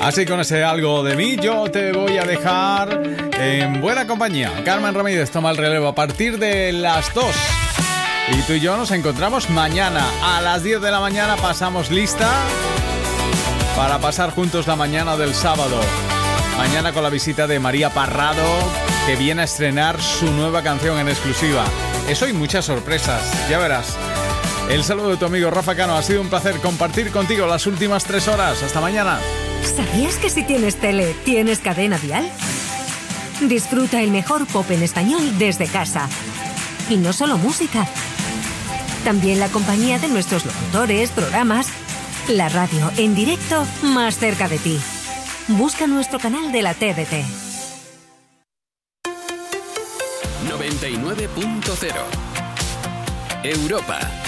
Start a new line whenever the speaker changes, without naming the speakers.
Así con ese algo de mí, yo te voy a dejar en buena compañía. Carmen Ramírez toma el relevo a partir de las 2. Y tú y yo nos encontramos mañana a las 10 de la mañana. Pasamos lista para pasar juntos la mañana del sábado. Mañana con la visita de María Parrado, que viene a estrenar su nueva canción en exclusiva. Eso y muchas sorpresas, ya verás. El saludo de tu amigo Rafa Cano. Ha sido un placer compartir contigo las últimas 3 horas. Hasta mañana.
¿Sabías que si tienes tele, tienes cadena Dial? Disfruta el mejor pop en español desde casa. Y no solo música. También la compañía de nuestros locutores, programas. La radio en directo más cerca de ti. Busca nuestro canal de la TDT.
99.0 Europa.